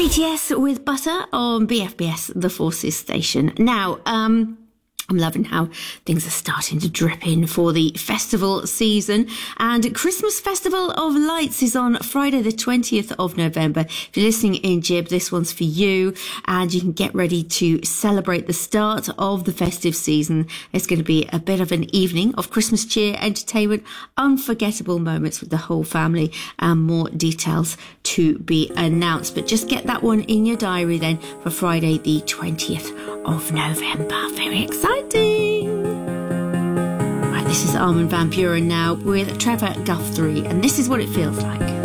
BTS with Butter on BFBS, the Forces station. Now, I'm loving how things are starting to drip in for the festival season. And Christmas Festival of Lights is on Friday the 20th of November. If you're listening in Jib, this one's for you. And you can get ready to celebrate the start of the festive season. It's going to be a bit of an evening of Christmas cheer, entertainment, unforgettable moments with the whole family, and more details to be announced. But just get that one in your diary then for Friday the 20th of November. Very exciting. Right, this is Armin van Buuren now with Trevor Guthrie, and this is what it feels like.